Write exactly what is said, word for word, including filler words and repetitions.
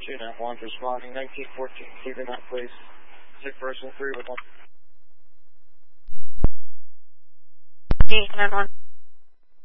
two nine one responding, nineteen fourteen, keeping that please. Sick person three with one. eight nine one.